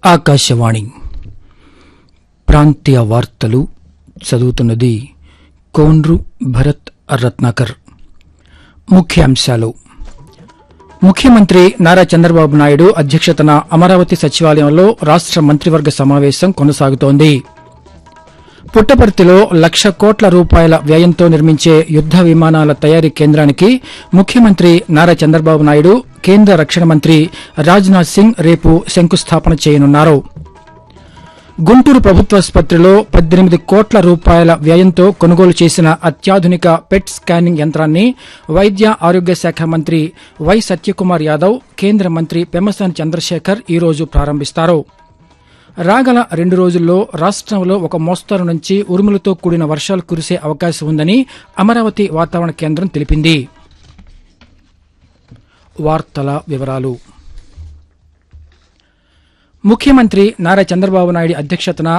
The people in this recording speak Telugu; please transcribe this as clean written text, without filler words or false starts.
ఆకాశవాణి ప్రాంతీయ వార్తలు చదువుతున్నది కోండ్రు భరత్ రత్నాకర్. ముఖ్యాంశాలు. ముఖ్యమంత్రి నారా చంద్రబాబు నాయుడు అధ్యక్షతన అమరావతి సచివాలయంలో రాష్ట మంత్రివర్గ సమావేశం కొనసాగుతోంది. పుట్టపర్తిలో 1,00,000 కోట్ల రూపాయల వ్యయంతో నిర్మించే యుద్ద విమానాల తయారీ కేంద్రానికి ముఖ్యమంత్రి నారా చంద్రబాబు నాయుడు, కేంద్ర రక్షణ మంత్రి రాజ్నాథ్ సింగ్ రేపు శంకుస్థాపన చేయనున్నారు. గుంటూరు ప్రభుత్వాసుపత్రిలో 18 కోట్ల రూపాయల వ్యయంతో కొనుగోలు చేసిన అత్యాధునిక పెట్ స్కానింగ్ యంత్రాన్ని వైద్య ఆరోగ్య శాఖ మంత్రి వై సత్యకుమార్ యాదవ్, కేంద్ర మంత్రి పెమ్మసాని చంద్రశేఖర్ ఈ రోజు ప్రారంభిస్తారు. రాగల 2 రోజుల్లో రాష్టంలో ఒక మోస్తరు నుంచి ఉరుములతో కూడిన వర్షాలు కురిసే అవకాశం ఉందని అమరావతి వాతావరణ కేంద్రం తెలిపింది. వార్తల వివరాలు. ముఖ్యమంత్రి నారా చంద్రబాబు నాయుడు అధ్యక్షతన